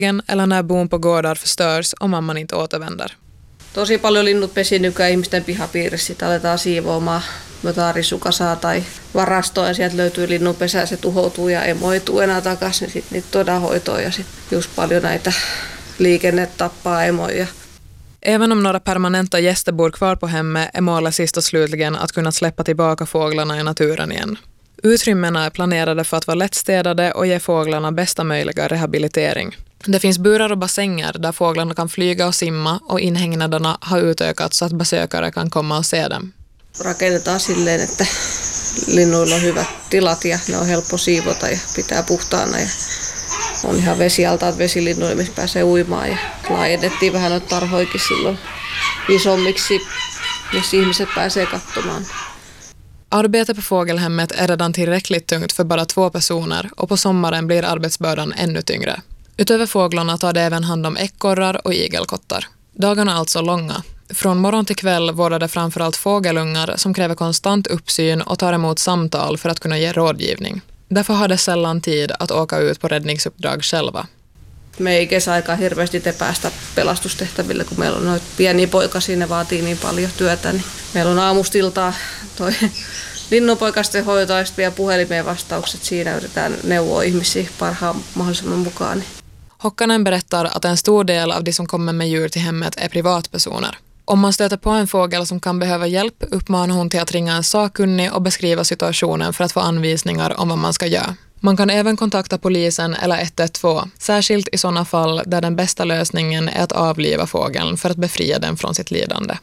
eller när bon på gårdar förstörs och mamman inte återvänder. Tosi paljon linnut pesi nykyään ihmisten pihapiirissä. Sitten aletaan siivoamaan jotain risukasaa tai varastoa ja sieltä löytyy linnunpesää, se tuhoutuu ja emoituu enää takaisin. Niin sitten niitä tuodaan hoitoon ja sitten just paljon näitä liikenne tappaa emoja. Även om några permanenta gäster bor kvar på hemmet är målet sist och slutligen att kunna släppa tillbaka fåglarna i naturen igen. Utrymmena är planerade för att vara lättstädade och ge fåglarna bästa möjliga rehabilitering. Det finns burar och bassänger där fåglarna kan flyga och simma och inhägnaderna har utökats så att besökare kan komma och se dem. Rakennetaan silleen, että linnuilla on hyvät tilat ja ne on helppo siivota ja pitää puhtaana. Ja on ihan vesialtaat vesilinnuille, missä pääsee uimaan ja laajennettiin vähän noita tarhoikin silloin isommiksi, missä ihmiset pääsee katsomaan. Arbetet på fågelhemmet är redan tillräckligt tungt för bara 2 personer och på sommaren blir arbetsbördan ännu tyngre. Utöver fåglarna tar det även hand om ekorrar och igelkottar. Dagarna är alltså långa. Från morgon till kväll vårdar det framförallt fågelungar som kräver konstant uppsyn och tar emot samtal för att kunna ge rådgivning. Därför har det sällan tid att åka ut på räddningsuppdrag själva. Me ei kesäaikaan hirveästi te päästä pelastustehtäville, kun meillä on noita pieniä poikasia, ne vaatii niin paljon työtä. Niin meillä on aamustiltaa toi linnunpoikasten hoito ja sitten vielä puhelimeen vastaukset. Siinä yritetään neuvoa ihmisiä parhaan mahdollisimman mukaan. Hokkanen berättar att en stor del av de som kommer med djur till hemmet är privatpersoner. Om man stöter på en fågel som kan behöva hjälp uppmanar hon till att ringa en sakkunnig och beskriva situationen för att få anvisningar om vad man ska göra. Man kan även kontakta polisen eller 112, särskilt i sådana fall där den bästa lösningen är att avliva fågeln för att befria den från sitt lidande.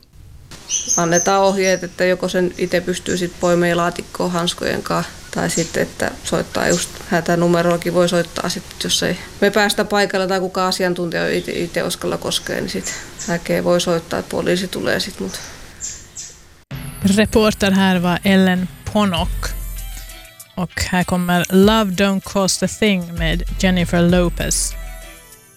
Annetaan ohjeet, että joko sen itse pystyy sitten poimeen laatikkoon hanskojen kanssa tai sitten, että soittaa just hätänumerollakin voi soittaa sitten, jos ei me päästä paikalle tai kukaan asiantuntija itse uskalla koskee, niin sitten äkkiä voi soittaa, että poliisi tulee sitten. Mut. Reporter här var Ellen Ponnock. Och här kommer Love Don't Cost a Thing med Jennifer Lopez.